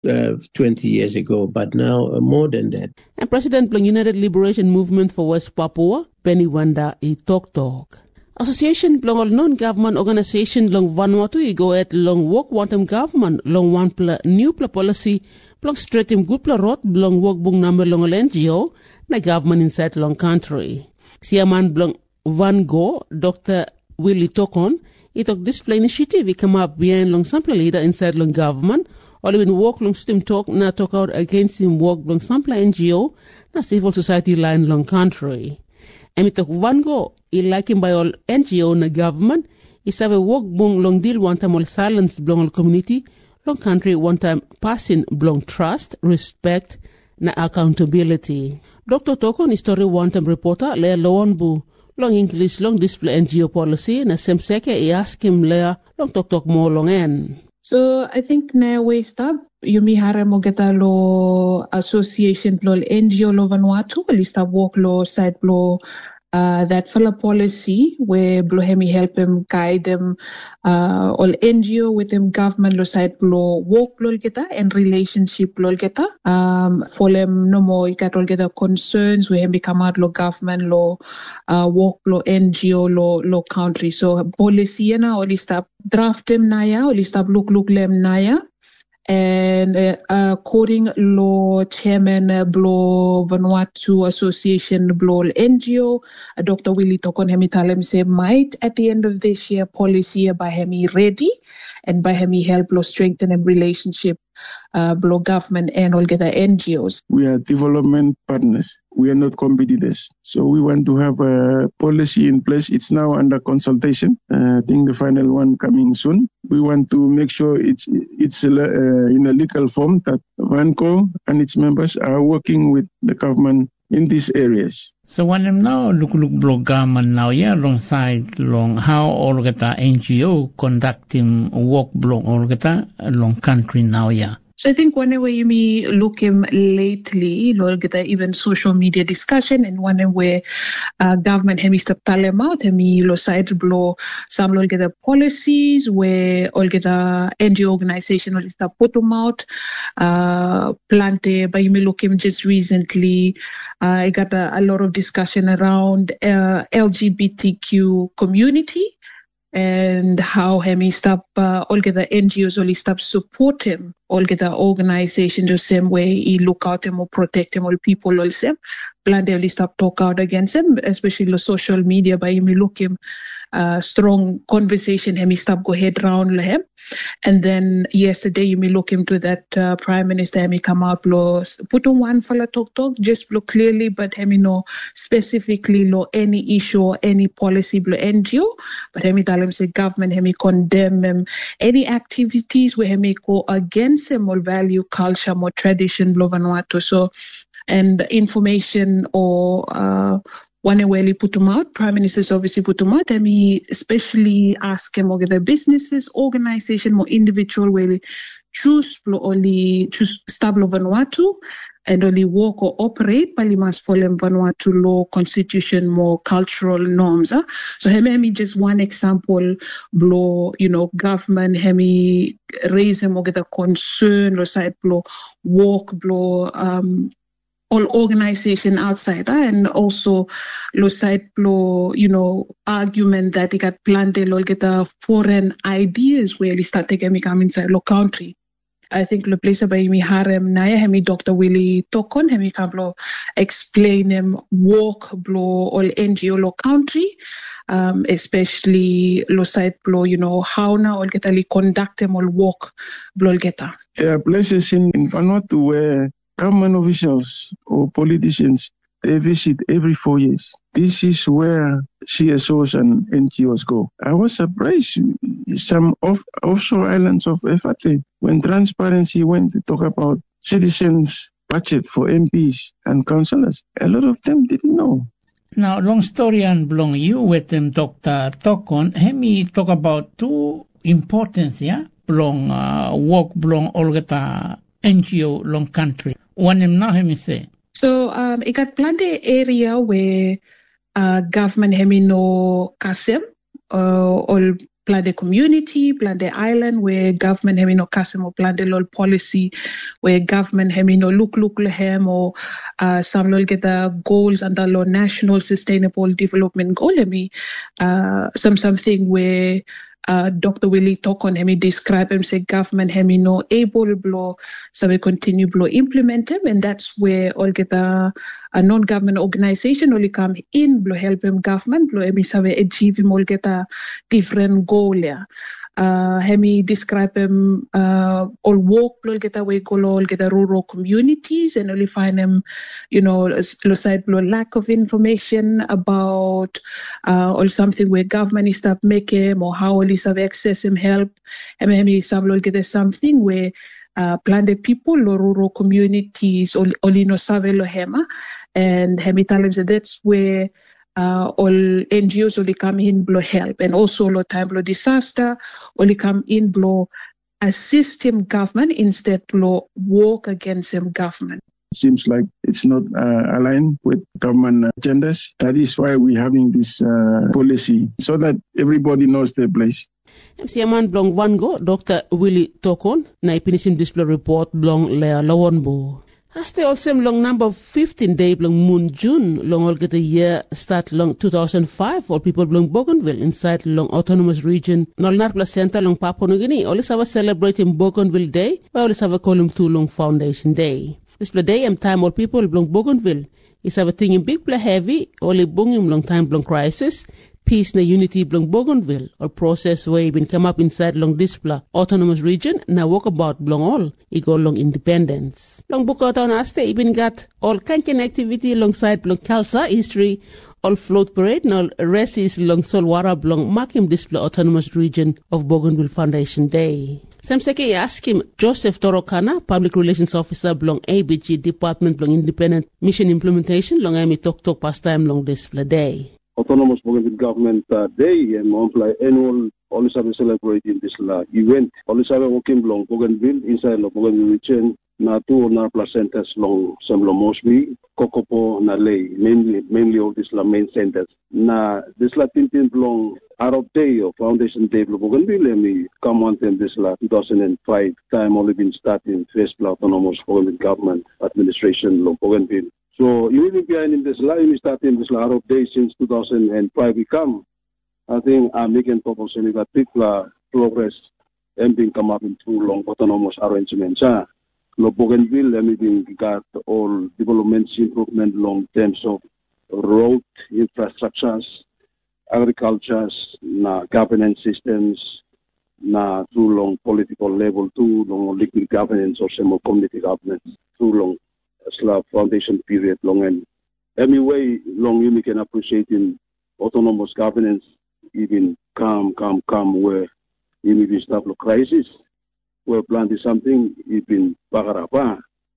20 years ago, but now more than that. And President Blong United Liberation Movement for West Papua, Penny Wanda I Tok. Association Blong non-government organization Long Vanuatu I go at Long Walk Wantem government Long One New Policy Blong Streetim Good Rot Blong Walk Bung Number Long NGO na government inside Long Country. Siaman Blong Van Go Dr. Willie Tokon I talk display initiative I come up bien Long sample leader inside Long government or even walk Long Stream talk na talk out against him walk Long sample NGO na civil society line Long Country. And we talk Van Go I like him by all NGO na government is have a work bung long deal one time all silence belong all community long country one time passing belong trust respect na accountability. Dr. Tokon story one time reporter Lea Lowanbu long English long display NGO policy na semseke I ask him Lea long talk more long end. So I think na we stop yumi hara mo geta lo association lo NGO lo Vanuatu lista work lo side lo that follow policy where Blohemi help him guide them all NGO with them government lo side lo work lo geta and relationship lo geta for them no more you got all geta concerns where him become out lo government lo work lo NGO lo country so policy na all stop draft them naya all stop look them naya. And according law chairman Blo Vanuatu Association Blo NGO, Dr. Willie Tokon Hemitalem say might at the end of this year policy by Hemi ready and by Hemi help Blo strengthen a relationship Blo government and all the NGOs. We are development partners. We are not competitors. So we want to have a policy in place. It's now under consultation. I think the final one coming soon. We want to make sure it's in a legal form that VANCO and its members are working with the government in these areas. So when I'm now look government now alongside long how all geta NGO conducting work blog all geta long country now So I think whenever you may look him lately, get even social media discussion and whenever government hemi step talem out, hemi lo side blow some lo get policies where all get NGO organization will start put them out. Plante, but you may look him just recently. I got a lot of discussion around LGBTQ community. And how hemi stop all get the NGOs only stop support him, all get the organization the same way he look out him or protect him all people all same. Plan they only stop talk out against him, especially the social media by him look him strong conversation hemi stop go head round him. And then yesterday you may look into that Prime Minister hemi come out lo put on one fella talk just look clearly but hemi no specifically lo any issue or any policy blo NGO but hemi tell him say government hemi condemn him any activities where hemi go against him or value culture more tradition blo Vanuatu so and information or one way he put them out, Prime Minister's obviously put them out, and he especially ask him whether businesses, organization, more individual will choose stable Vanuatu and only work or operate, but he must follow Vanuatu law, constitution, more cultural norms. So hemi just one example, blow, government, hemi raise him or get a concern or side blow, work, blow, all organization outside and also lo side lo argument that they got planted or get foreign ideas where they start taking me come inside lo country. I think lo place by me harem naya hemi Dr. Willie Tokon hemi kablo explain him work blo all NGO lo country especially lo side blo how now all get ali conduct them all work blo geta. There are places in Vanuatu where government officials or politicians, they visit every 4 years. This is where CSOs and NGOs go. I was surprised some offshore islands of FAT when Transparency went to talk about citizens' budget for MPs and councillors. A lot of them didn't know. Now, long story and belong you with them, Dr. Tokon. Let me talk about two importance, belong work, belong all geta NGO long country. One him now hemi say. So it got plenty area where government hemi no kasem or plan the community, plan the island, where government have no customer plan the law policy, where government have no look lehem or some law get the goals under law national sustainable development goal. Something where Dr. Willie Tokon hemi describe him say government hemi no able blow so we continue blow implement him, and that's where all get a non-government organization only come in blow help him government blow hemi so we achieve him all get a different goal. Hemi describe him all work blow get away goal all get a rural communities and only find him side blow lack of information about or something where government is start making or how only have access him help hemi some get something where plan the people or rural communities only no savelo hema and hemi tell him that's where all NGOs only come in blow help, and also lo time blow disaster only come in blow assist him government instead blow work against him government. Seems like it's not aligned with government agendas. That is why we're having this policy, so that everybody knows their place. MCMan blong wango Dr. Willie Tokon na ipinisim display report blong lea lawonbo. Haste also long number 15 day long moon June long all get a year start long 2005 or people long Bougainville inside long autonomous region Nolnar Placenta long Papua New Guinea. Always have a celebrating Bougainville Day. We always have a column 2 long Foundation Day. This day and time all people long Bougainville is have a thing in big play heavy only bunging long time long crisis. Peace na unity blong Bougainville or process where been come up inside long display autonomous region na walk about blong all go long independence. Long book out on aste even got all kanchen activity alongside blong Khalsa history all float parade na rest is long Solwara blong marking display autonomous region of Bougainville Foundation Day. Samseke ask him Joseph Torokana, Public Relations Officer blong ABG Department blong Independent Mission Implementation long ami talk pastime long display day. Autonomous Bougainville Government Day and annual always have celebrating this event. Always have working long Bougainville inside the Bougainville region. Na two na placentas long Semlo Mosby, Kokopo na Ley, mainly all these main centers. Na this Tintin long Arab Day or Foundation Day of Bougainville and we come on them this 2005 time only been starting first autonomous Bougainville government administration of Bougainville. So you will be behind this line, starting this Arab Day since 2005 we come. I think I'm making proposal that people progress and being come up into long autonomous arrangements. Bougainville and we got all developments improvement long terms of road infrastructures, agricultures, governance systems, through long political level, too long liquid governance or some community governance, too long foundation period long and anyway long you can appreciate in autonomous governance even come where you may be stop crisis where planting something even Bagarapa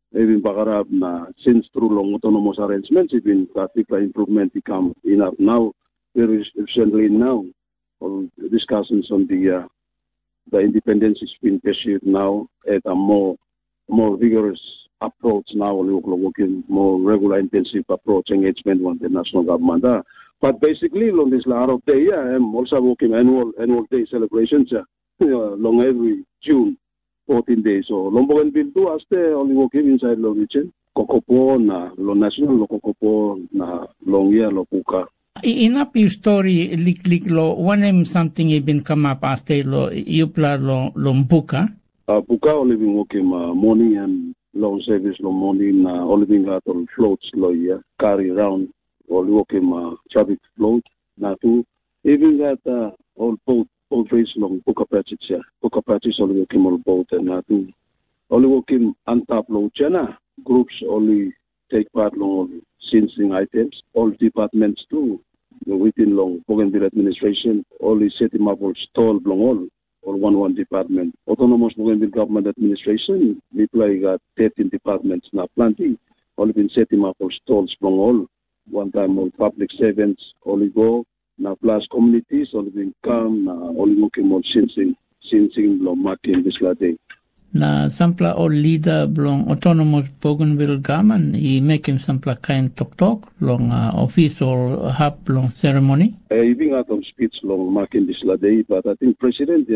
since through long autonomous arrangements even particular improvement become enough now very recently now all discussions on the independence is being pursued now at a more vigorous approach now, we're working more regular, intensive approach engagement with the national government. But basically, on this Arab Day, I'm also working annual day celebrations long every June, 14 days. So, Bougainville too, I stay only working inside the region. Kokopo na lo national lo Kokopo na long year lo Puka. Enough your story, lik lo one something even come up as they lo yupla lo Puka. Puka only been working morning and long service long morning only being out on floats carry around or working traffic float too even that all boat race long Puka patches only working on boat and too only working on top load groups only take part long sensing items all departments too within long Bougainville administration only setting up all stall long or one department. Autonomous Bougainville Government Administration, we got 13 departments now plenty. Only been setting up for stalls from all. One time all public servants only go. Now plus communities only been come, only looking more sensing marking this day. na sampla o leader blong autonomous Bougainville government I make him sampla kain tok long official hub long ceremony. Even out of speech long marking this day, but I think President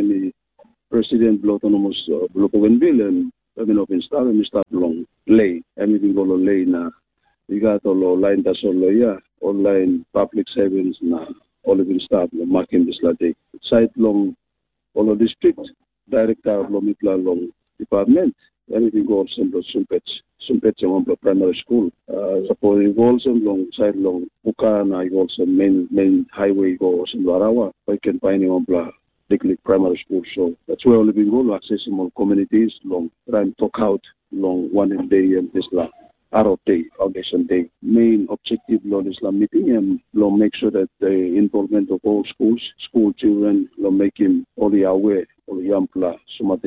autonomous Bougainville and Mr. Long lay anything go lay na we got all line that's all online public servants na all of staff marking this day. Site long all of district director of Mitla long department, anything goes in the Sumpet primary school. Suppose it goes long side long Bukana, it goes main highway goes in Larawa. I can find him on Dicklick primary school. So that's where all been go accessible communities long trying talk out long one day and this Arab Day, Foundation Day. Main objective long Islam meeting and long make sure that the involvement of all schools, school children, long making all the aware, all the young people,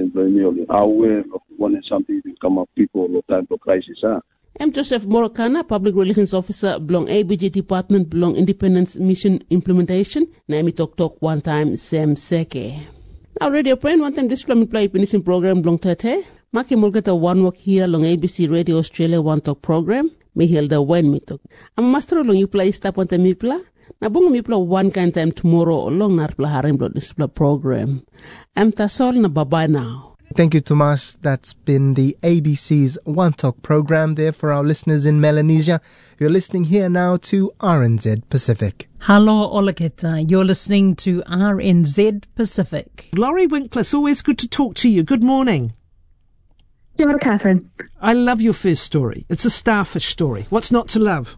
aware of when something will come up people all time of crisis. I'm Joseph Morokana, Public Relations Officer belong ABG Department belong Independence Mission Implementation. Naimi Tok one time Sam Seke. Now Radio Brain one time display me play finishing program belong Tate. Maki Mulgata one work here long ABC Radio Australia one talk program. Me hilda when me talk. I'm master long you play stop on the mipla. Na bunga mipla one kind time tomorrow long narpla harim block display program. I'm Tasol na bye now. Thank you, Tomas. That's been the ABC's One Talk program there for our listeners in Melanesia. You're listening here now to RNZ Pacific. Hello, Olaketa. You're listening to RNZ Pacific. Laurie Winkler, it's always good to talk to you. Good morning. Kia ora, Catherine. I love your first story. It's a starfish story. What's not to love?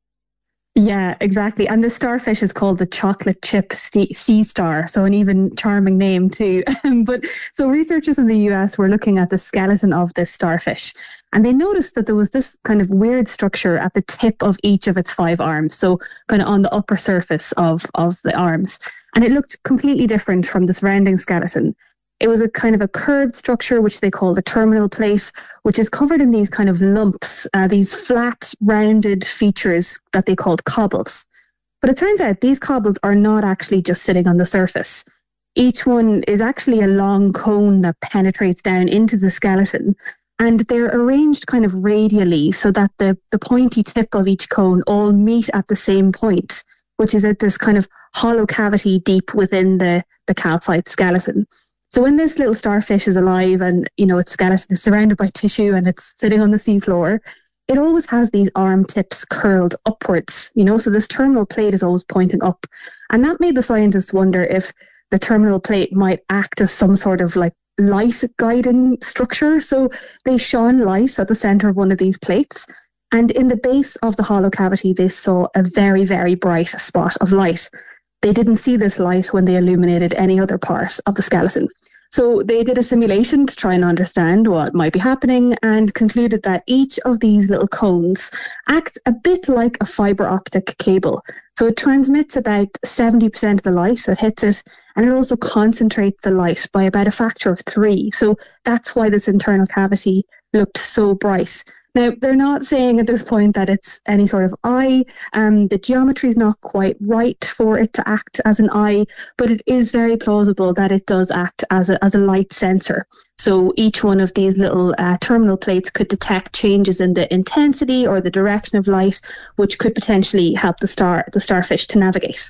Yeah, exactly. And the starfish is called the chocolate chip sea star, so an even charming name too. But so researchers in the US were looking at the skeleton of this starfish, and they noticed that there was this kind of weird structure at the tip of each of its 5 arms, so kind of on the upper surface of the arms. And it looked completely different from the surrounding skeleton. It was a kind of a curved structure, which they call the terminal plate, which is covered in these kind of lumps, these flat, rounded features that they called cobbles. But it turns out these cobbles are not actually just sitting on the surface. Each one is actually a long cone that penetrates down into the skeleton, and they're arranged kind of radially so that the pointy tip of each cone all meet at the same point, which is at this kind of hollow cavity deep within the calcite skeleton. So when this little starfish is alive and, its skeleton is surrounded by tissue and it's sitting on the seafloor, it always has these arm tips curled upwards, so this terminal plate is always pointing up. And that made the scientists wonder if the terminal plate might act as some sort of like light guiding structure. So they shone light at the center of one of these plates. And in the base of the hollow cavity, they saw a very, very bright spot of light. They didn't see this light when they illuminated any other part of the skeleton. So they did a simulation to try and understand what might be happening and concluded that each of these little cones act a bit like a fiber optic cable. So it transmits about 70% of the light that hits it, and it also concentrates the light by about a factor of 3. So that's why this internal cavity looked so bright. Now, they're not saying at this point that it's any sort of eye. The geometry is not quite right for it to act as an eye, but it is very plausible that it does act as a light sensor. So each one of these little terminal plates could detect changes in the intensity or the direction of light, which could potentially help the starfish to navigate.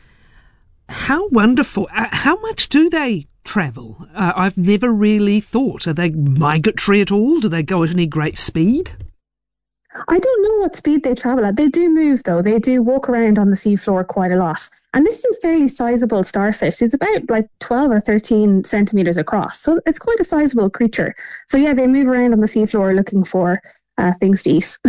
How wonderful. How much do they travel? I've never really thought. Are they migratory at all? Do they go at any great speed? I don't know what speed they travel at. They do move, though. They do walk around on the seafloor quite a lot. And this is a fairly sizable starfish. It's about 12 or 13 centimetres across. So it's quite a sizable creature. So yeah, they move around on the seafloor looking for things to eat.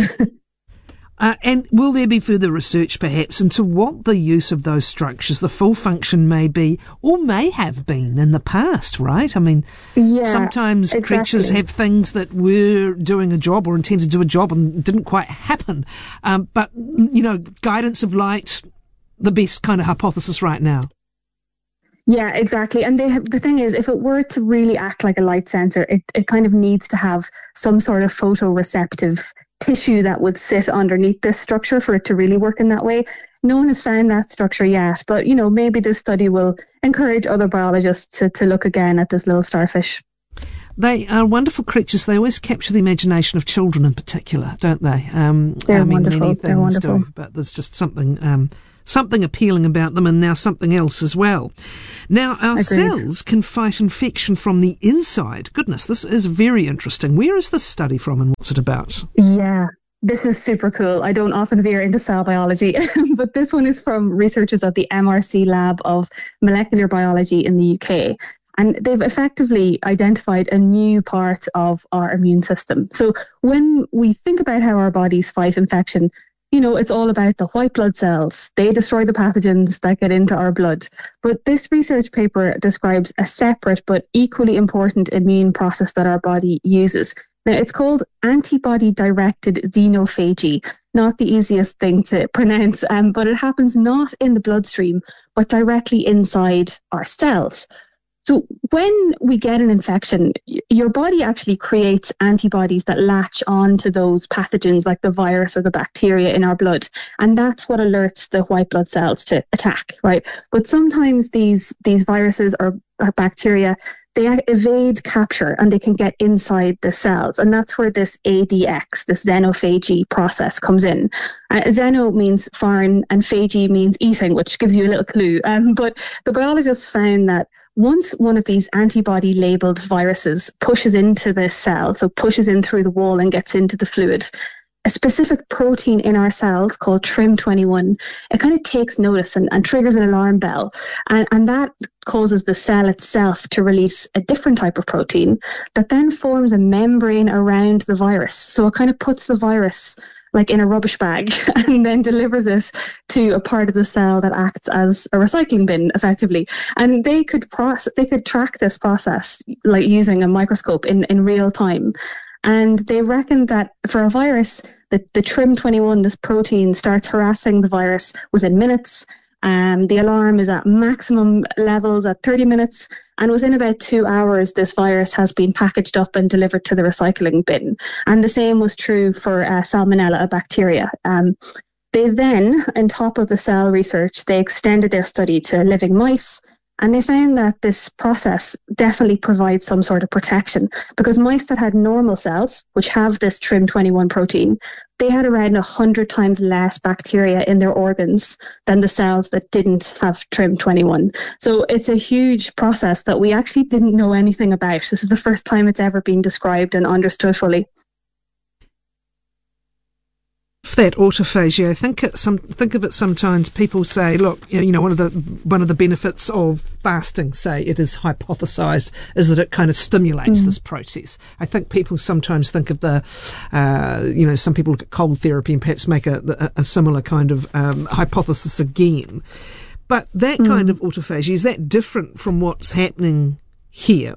And will there be further research, perhaps, into what the use of those structures, the full function may be, or may have been in the past, right? I mean, sometimes creatures have things that were doing a job or intended to do a job and didn't quite happen. But, guidance of light, the best kind of hypothesis right now. Yeah, exactly. And the thing is, if it were to really act like a light sensor, it kind of needs to have some sort of photoreceptive tissue that would sit underneath this structure for it to really work in that way. No one has found that structure yet, but maybe this study will encourage other biologists to look again at this little starfish. They are wonderful creatures. They always capture the imagination of children in particular, don't they? They're wonderful. Many things They're wonderful. do, but there's just something appealing about them, and now something else as well. Now, our Agreed. cells can fight infection from the inside. Goodness, this is very interesting. Where is this study from and what's it about? Yeah. This is super cool. I don't often veer into cell biology, but this one is from researchers at the MRC Lab of Molecular Biology in the UK. And they've effectively identified a new part of our immune system. So when we think about how our bodies fight infection, it's all about the white blood cells. They destroy the pathogens that get into our blood. But this research paper describes a separate but equally important immune process that our body uses. Now, it's called antibody-directed xenophagy, not the easiest thing to pronounce, but it happens not in the bloodstream, but directly inside our cells. So when we get an infection, your body actually creates antibodies that latch on to those pathogens like the virus or the bacteria in our blood. And that's what alerts the white blood cells to attack, right? But sometimes these viruses or bacteria, they evade capture and they can get inside the cells. And that's where this ADX, this xenophagy process comes in. Xeno means foreign and phagy means eating, which gives you a little clue. But the biologists found that once one of these antibody-labeled viruses pushes into the cell, so pushes in through the wall and gets into the fluid, a specific protein in our cells called TRIM21, it kind of takes notice and triggers an alarm bell. And that causes the cell itself to release a different type of protein that then forms a membrane around the virus. So it kind of puts the virus like in a rubbish bag and then delivers it to a part of the cell that acts as a recycling bin effectively. And they could track this process like using a microscope in real time. And they reckon that for a virus, the TRIM21, this protein, starts harassing the virus within minutes. The alarm is at maximum levels at 30 minutes. And within about 2 hours, this virus has been packaged up and delivered to the recycling bin. And the same was true for Salmonella, a bacteria. They then, on top of the cell research, they extended their study to living mice. And they found that this process definitely provides some sort of protection because mice that had normal cells, which have this TRIM21 protein, they had around 100 times less bacteria in their organs than the cells that didn't have TRIM21. So it's a huge process that we actually didn't know anything about. This is the first time it's ever been described and understood fully. That autophagy, I think of it sometimes. People say, look, one of the benefits of fasting, say it is hypothesized, is that it kind of stimulates this process. I think people sometimes think of some people look at cold therapy and perhaps make a similar kind of hypothesis again. But that kind of autophagy, is that different from what's happening here?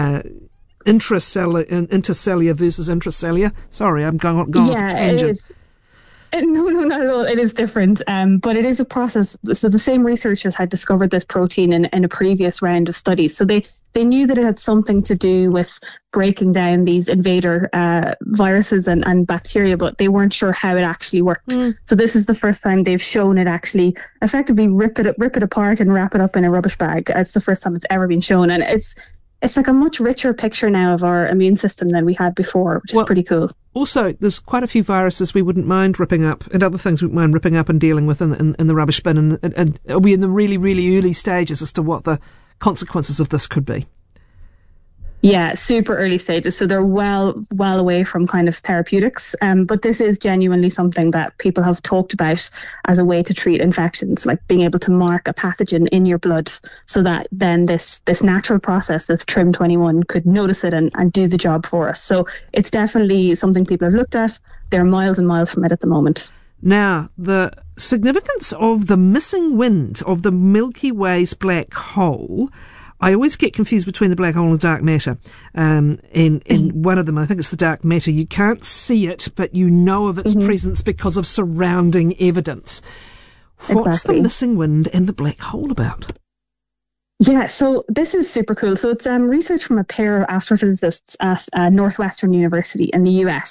Intercellular versus intracellular? Sorry, I'm going off a tangent. It is. No, not at all. It is different, but it is a process. So the same researchers had discovered this protein in a previous round of studies. So they knew that it had something to do with breaking down these invader viruses and bacteria, but they weren't sure how it actually worked. So this is the first time they've shown it actually effectively rip it apart and wrap it up in a rubbish bag. It's the first time it's ever been shown, and it's like a much richer picture now of our immune system than we had before, which is pretty cool. Also, there's quite a few viruses we wouldn't mind ripping up and other things we wouldn't mind ripping up and dealing with in the rubbish bin. And are we in the really, really early stages as to what the consequences of this could be? Yeah, super early stages. So they're well away from kind of therapeutics. But this is genuinely something that people have talked about as a way to treat infections, like being able to mark a pathogen in your blood so that then this natural process, this TRIM21, could notice it and do the job for us. So it's definitely something people have looked at. They're miles and miles from it at the moment. Now, the significance of the missing wind of the Milky Way's black hole, I always get confused between the black hole and the dark matter. In one of them, I think it's the dark matter, you can't see it, but you know of its presence because of surrounding evidence. What's the missing wind and the black hole about? Yeah, so this is super cool. So it's research from a pair of astrophysicists at Northwestern University in the US.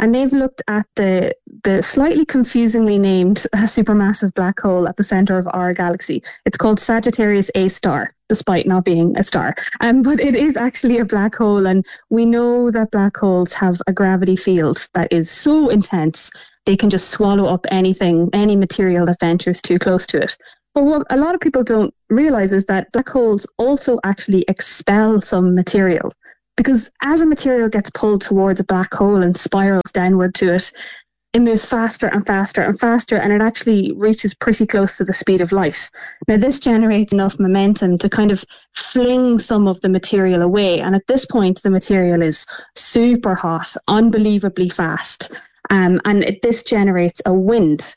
and they've looked at the slightly confusingly named supermassive black hole at the center of our galaxy. It's called Sagittarius A star, despite not being a star. But it is actually a black hole, and we know that black holes have a gravity field that is so intense they can just swallow up anything, any material that ventures too close to it. But what a lot of people don't realize is that black holes also actually expel some material. Because as a material gets pulled towards a black hole and spirals downward to it, it moves faster and faster and faster, and it actually reaches pretty close to the speed of light. Now, this generates enough momentum to kind of fling some of the material away. And at this point, the material is super hot, unbelievably fast. And this generates a wind.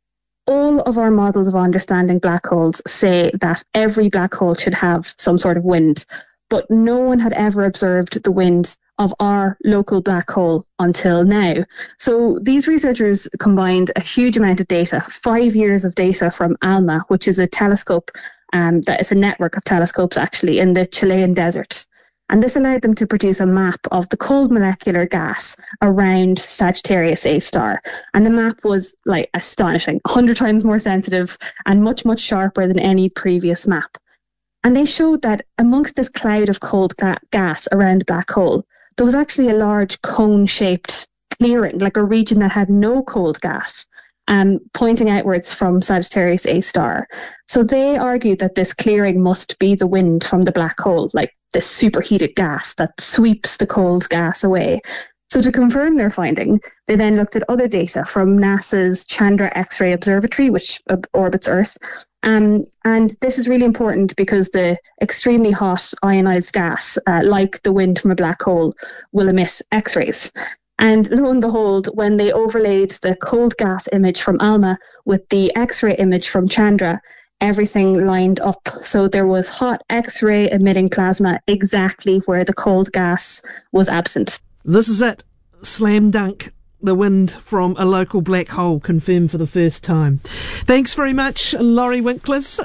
All of our models of understanding black holes say that every black hole should have some sort of wind, but no one had ever observed the wind of our local black hole until now. So these researchers combined a huge amount of data, 5 years of data from ALMA, which is a telescope that is a network of telescopes actually in the Chilean desert. And this allowed them to produce a map of the cold molecular gas around Sagittarius A star. And the map was like astonishing, 100 times more sensitive and much, much sharper than any previous map. And they showed that amongst this cloud of cold gas around the black hole, there was actually a large cone-shaped clearing, like a region that had no cold gas, pointing outwards from Sagittarius A star. So they argued that this clearing must be the wind from the black hole, like this superheated gas that sweeps the cold gas away. So to confirm their finding, they then looked at other data from NASA's Chandra X-ray Observatory, which orbits Earth. And this is really important because the extremely hot ionized gas, like the wind from a black hole, will emit X-rays. And lo and behold, when they overlaid the cold gas image from ALMA with the X-ray image from Chandra, everything lined up. So there was hot X-ray emitting plasma exactly where the cold gas was absent. This is it. Slam dunk. The wind from a local black hole confirmed for the first time. Thanks very much, Laurie Winklers.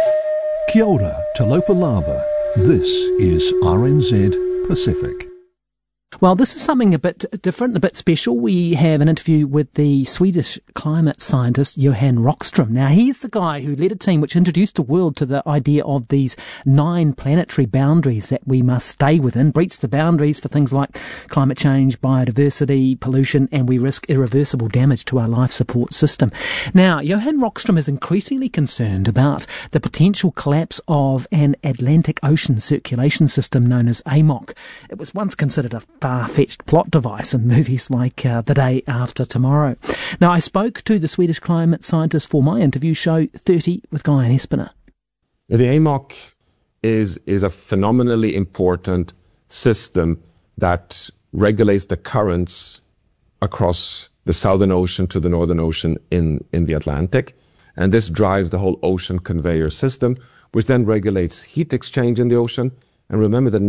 Kia ora, Talofa Lava. This is RNZ Pacific. Well, this is something a bit different, a bit special. We have an interview with the Swedish climate scientist Johan Rockström. Now, he's the guy who led a team which introduced the world to the idea of these 9 planetary boundaries that we must stay within, breach the boundaries for things like climate change, biodiversity, pollution, and we risk irreversible damage to our life support system. Now, Johan Rockström is increasingly concerned about the potential collapse of an Atlantic Ocean circulation system known as AMOC. It was once considered a far-fetched plot device in movies like The Day After Tomorrow. Now, I spoke to the Swedish climate scientist for my interview show 30 with Guy and Espiner. The AMOC is a phenomenally important system that regulates the currents across the Southern Ocean to the Northern Ocean in the Atlantic. And this drives the whole ocean conveyor system, which then regulates heat exchange in the ocean. And remember that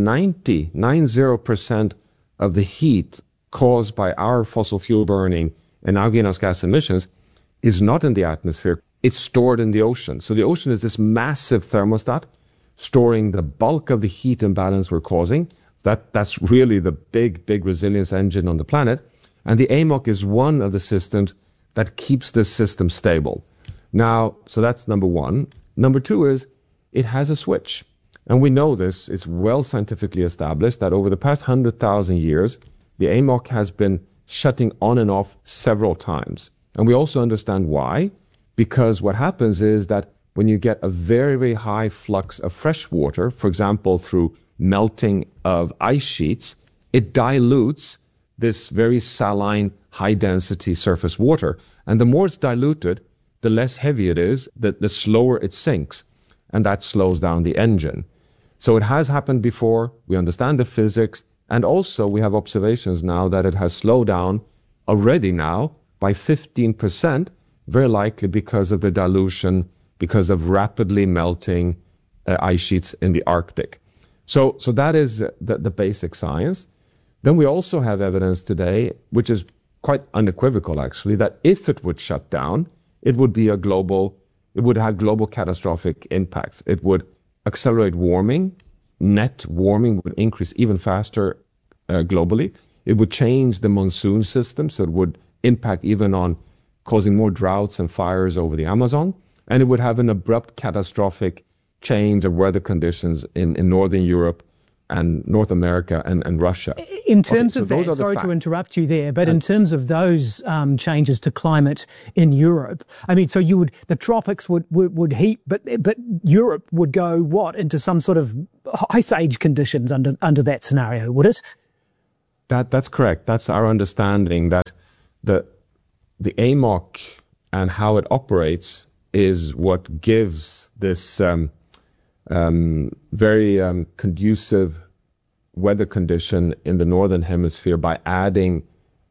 90% of the heat caused by our fossil fuel burning and our greenhouse gas emissions is not in the atmosphere. It's stored in the ocean. So the ocean is this massive thermostat storing the bulk of the heat imbalance we're causing. That's really the big resilience engine on the planet. And the AMOC is one of the systems that keeps this system stable. Now, so that's number one. Number two is it has a switch. And we know this, it's well scientifically established that over the past 100,000 years, the AMOC has been shutting on and off several times. And we also understand why, because what happens is that when you get a very, very high flux of fresh water, for example, through melting of ice sheets, it dilutes this very saline, high-density surface water. And the more it's diluted, the less heavy it is, the slower it sinks. And that slows down the engine. So it has happened before. We understand the physics. And also we have observations now that it has slowed down already now by 15%, very likely because of the dilution, because of rapidly melting ice sheets in the Arctic. So that is the basic science. Then we also have evidence today, which is quite unequivocal actually, that if it would shut down, it would be it would have global catastrophic impacts. It would accelerate warming. Net warming would increase even faster globally. It would change the monsoon system, so it would impact even on causing more droughts and fires over the Amazon. And it would have an abrupt catastrophic change of weather conditions in Northern Europe and North America and Russia. In terms of that, sorry to interrupt you there, but in terms of those changes to climate in Europe, I mean, so the tropics would heat, but Europe would go into some sort of ice age conditions under that scenario, would it? That's correct. That's our understanding, that the AMOC and how it operates is what gives this very conducive weather condition in the northern hemisphere by adding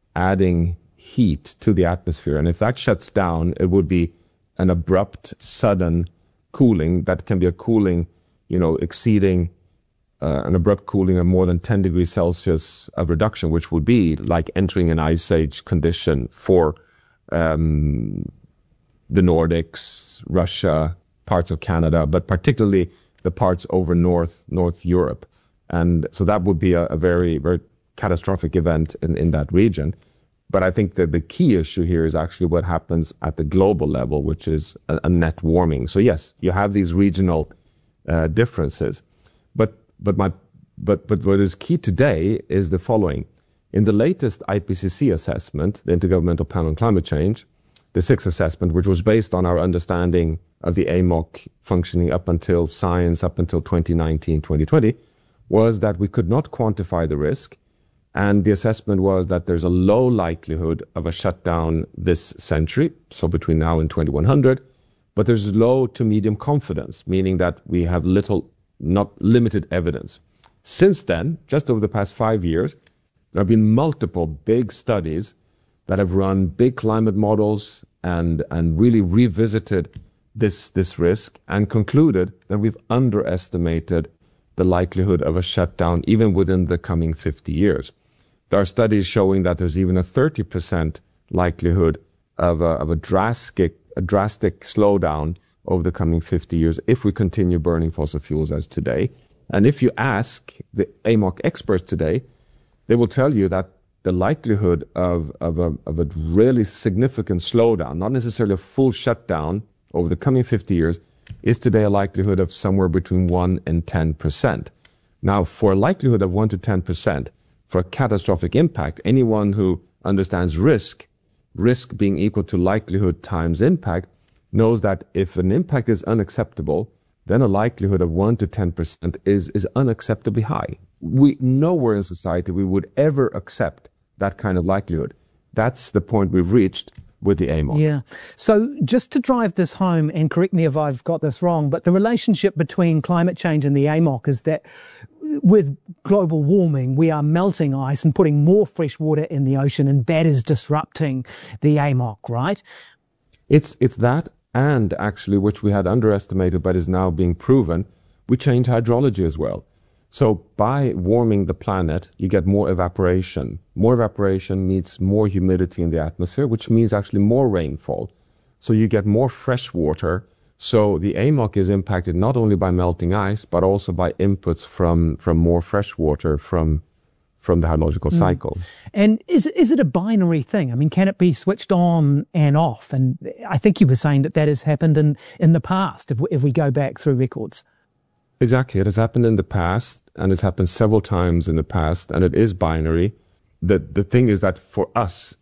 heat to the atmosphere. And if that shuts down, it would be an abrupt, sudden cooling that can be a cooling, exceeding an abrupt cooling of more than 10 degrees Celsius of reduction, which would be like entering an ice age condition for the Nordics, Russia, parts of Canada, but particularly the parts over North Europe. And so that would be a very, very catastrophic event in that region. But I think that the key issue here is actually what happens at the global level, which is a net warming. So yes, you have these regional differences. But what is key today is the following. In the latest IPCC assessment, the Intergovernmental Panel on Climate Change, the sixth assessment, which was based on our understanding of the AMOC functioning up until 2019, 2020, was that we could not quantify the risk. And the assessment was that there's a low likelihood of a shutdown this century, so between now and 2100, but there's low to medium confidence, meaning that we have not limited evidence. Since then, just over the past 5 years, there have been multiple big studies that have run big climate models and really revisited this risk and concluded that we've underestimated the likelihood of a shutdown even within the coming 50 years. There are studies showing that there's even a 30% likelihood of a drastic slowdown over the coming 50 years if we continue burning fossil fuels as today. And if you ask the AMOC experts today, they will tell you that the likelihood of a really significant slowdown, not necessarily a full shutdown over the coming 50 years, is today a likelihood of somewhere between 1 and 10%. Now, for a likelihood of 1 to 10%, for a catastrophic impact, anyone who understands risk being equal to likelihood times impact, knows that if an impact is unacceptable, then a likelihood of 1 to 10% is unacceptably high. Nowhere in society we would ever accept that kind of likelihood. That's the point we've reached with the AMOC. Yeah. So just to drive this home, and correct me if I've got this wrong, but the relationship between climate change and the AMOC is that with global warming, we are melting ice and putting more fresh water in the ocean, and that is disrupting the AMOC, right? It's that, and actually, which we had underestimated but is now being proven, we change hydrology as well. So by warming the planet, you get more evaporation. More evaporation means more humidity in the atmosphere, which means actually more rainfall. So you get more fresh water. So the AMOC is impacted not only by melting ice, but also by inputs from more fresh water from the hydrological cycle. And is it a binary thing? I mean, can it be switched on and off? And I think you were saying that has happened in the past, if we go back through records. Exactly. It has happened in the past, and it's happened several times in the past, and it is binary. The thing is that for us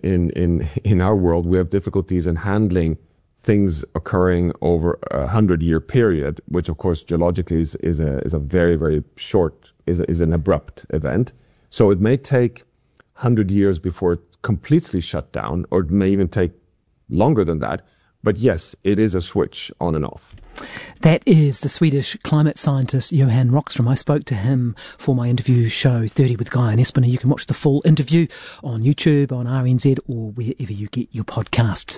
in our world, we have difficulties in handling things occurring over a 100-year period, which of course geologically is a very, very short, is an abrupt event. So it may take 100 years before it completely shut down, or it may even take longer than that. But yes, it is a switch on and off. That is the Swedish climate scientist Johan Rockström. I spoke to him for my interview show 30 with Guy and Espinel. You can watch the full interview on YouTube, on RNZ, or wherever you get your podcasts.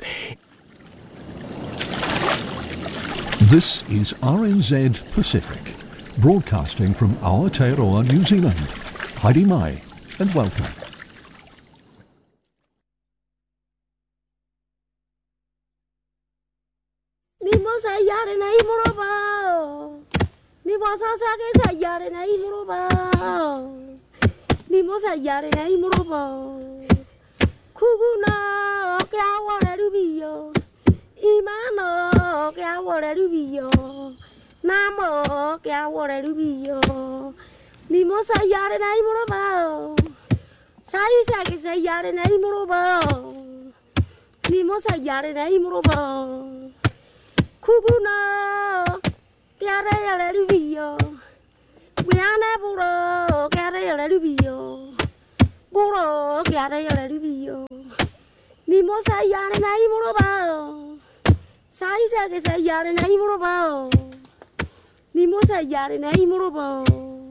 This is RNZ Pacific, broadcasting from Aotearoa, New Zealand. Haere mai, and welcome. Ni mo sa yare na imuro ba. Ni mo sa ke sa yare na imuro ba. ni mosa yare na imurobo kuguna ke awore rubiyo imano ke awore rubiyo namo ke awore rubiyo ni mosa yare na imurobo sai sa ke sa yare na imurobo ni mosa yare na imurobo kuguna ke are rubiyo Wiana buro kare yore rubiyo buro kare yore rubiyo ni mosa yare na imuro ba sai sa ke sa yare na imuro ba ni mosa yare na imuro ba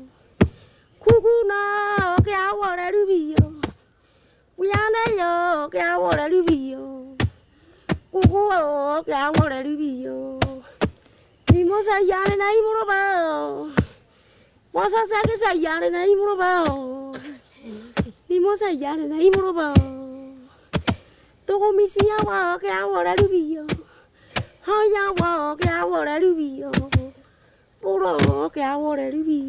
kuguna ke awore rubiyo wiana yo ke awore rubiyo kugu ke awore rubiyo ni mosa yare na imuro ba Mosa sa ke sa yare na imuro ba ni mosa yare na imuro ba to ko mi si ya wa ke awore rubiyo ha ya wa ke awore rubiyo puro ke awore rubiyo